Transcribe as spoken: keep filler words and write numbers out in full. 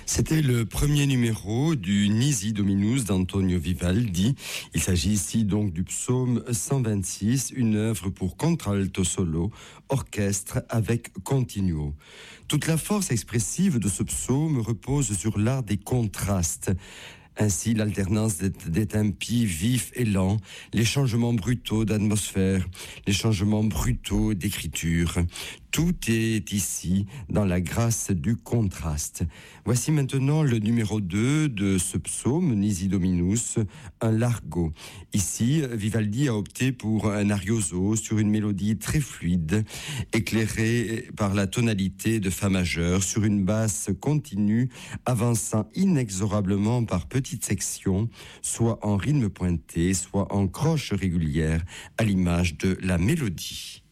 C'était le premier numéro du Nisi Dominus d'Antonio Vivaldi. Il s'agit ici donc du psaume cent vingt-six, une œuvre pour contralto solo, orchestre avec continuo. Toute la force expressive de ce psaume repose sur l'art des contrastes. Ainsi, l'alternance des, des tempi vifs et lents, les changements brutaux d'atmosphère, les changements brutaux d'écriture. Tout est ici dans la grâce du contraste. Voici maintenant le numéro deux de ce psaume, Nisi Dominus, un largo. Ici, Vivaldi a opté pour un arioso sur une mélodie très fluide, éclairée par la tonalité de fa majeur sur une basse continue, avançant inexorablement par petites sections, soit en rythme pointé, soit en croche régulière, à l'image de la mélodie.